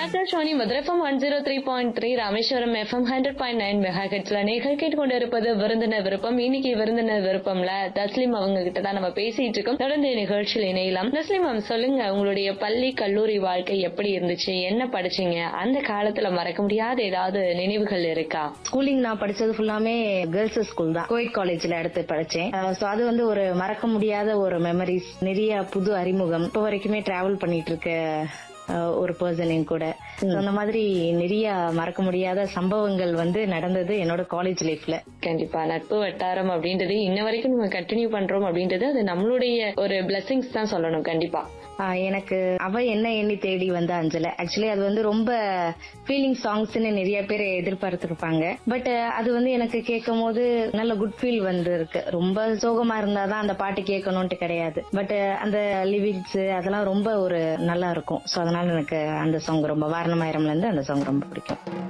Akashvani Madurai FM 103.3, Rameswaram FM 100.9 மெகாஹெர்ட்ஸ்ல நீங்கள் கேட்டுக்கொண்டிருப்பது விருந்தினர் விருப்பம். இன்னைக்கு விருந்தினர் விருப்பம்ல தஸ்லிம் அவங்க கிட்ட தான் நம்ம பேசிட்டு இருக்கோம். தொடர்ந்து நிகழ்ச்சியில் இணையலாம். தஸ்லிம் மேம், சொல்லுங்க, உங்களுடைய பள்ளி கல்லூரி வாழ்க்கை எப்படி இருந்துச்சு? என்ன படிச்சீங்க? அந்த காலத்துல மறக்க முடியாத ஏதாவது நினைவுகள் இருக்கா? ஸ்கூலிங் நான் படிச்சது ஃபுல்லாமே கேர்ள்ஸ் ஸ்கூல் தான். கோயிட் காலேஜ்ல எடுத்து படிச்சேன். அது வந்து ஒரு மறக்க முடியாத ஒரு மெமரிஸ், நிறைய புது அறிமுகம். இப்போ வரைக்குமே டிராவல் பண்ணிட்டு இருக்க ஒரு பர்சன் கூட. அந்த மாதிரி நிறைய மறக்க முடியாத சம்பவங்கள் வந்து நடந்தது என்னோட காலேஜ் லைஃப்ல. கண்டிப்பா நட்பு வட்டாரம் அப்படின்றது இன்ன வரைக்கும் நம்ம கண்டினியூ பண்றோம் அப்படின்றது அது நம்மளுடைய ஒரு பிளெஸிங்ஸ் தான் சொல்லணும். கண்டிப்பா எனக்கு அவ என்ன எண்ணி தேடி வந்த அஞ்சல, ஆக்சுவலி அது வந்து ரொம்ப ஃபீலிங் சாங்ஸ்ன்னு நிறைய பேர் எதிர்பார்த்திருப்பாங்க. பட் அது வந்து எனக்கு கேட்கும் போது நல்ல குட் ஃபீல் வந்து இருக்கு. ரொம்ப சோகமா இருந்தாதான் அந்த பாட்டு கேட்கணும்ட்டு கிடையாது. பட் அந்த லிரிக்ஸ் அதெல்லாம் ரொம்ப ஒரு நல்லா இருக்கும். சோ அதனால எனக்கு அந்த சாங் ரொம்ப, வாரணமாயிரம்ல இருந்து அந்த சாங் ரொம்ப பிடிக்கும்.